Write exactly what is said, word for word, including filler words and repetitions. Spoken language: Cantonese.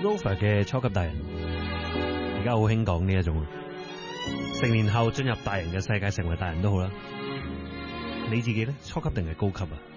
Rover 嘅初級大人，而家好興講呢一種，成年後進入大人嘅世界，成為大人都好啦。你自己咧，初級定係高級啊？